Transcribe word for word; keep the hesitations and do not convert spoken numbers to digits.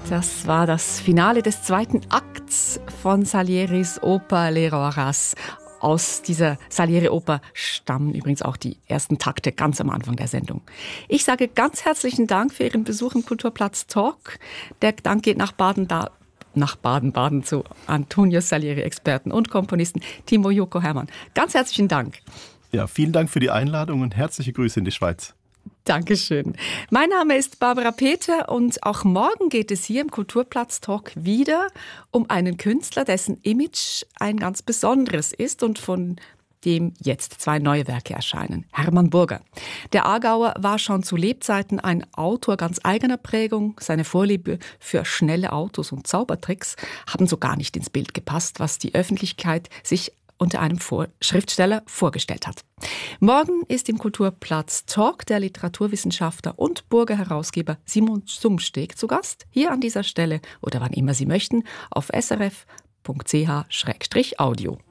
Das war das Finale des zweiten Akts von Salieris Oper Le Roi Horace. Aus dieser Salieri-Oper stammen übrigens auch die ersten Takte ganz am Anfang der Sendung. Ich sage ganz herzlichen Dank für Ihren Besuch im Kulturplatz Talk. Der Dank geht nach Baden da nach Baden-Baden zu Antonio Salieri, Experten und Komponisten Timo Joko Hermann. Ganz herzlichen Dank. Ja, vielen Dank für die Einladung und herzliche Grüße in die Schweiz. Dankeschön. Mein Name ist Barbara Peter und auch morgen geht es hier im Kulturplatz Talk wieder um einen Künstler, dessen Image ein ganz besonderes ist und von dem jetzt zwei neue Werke erscheinen. Hermann Burger. Der Aargauer war schon zu Lebzeiten ein Autor ganz eigener Prägung. Seine Vorliebe für schnelle Autos und Zaubertricks haben so gar nicht ins Bild gepasst, was die Öffentlichkeit sich unter einem Vor- Schriftsteller vorgestellt hat. Morgen ist im Kulturplatz Talk der Literaturwissenschaftler und Burger-Herausgeber Simon Sumsteg zu Gast, hier an dieser Stelle oder wann immer Sie möchten, auf s r f punkt c h slash audio.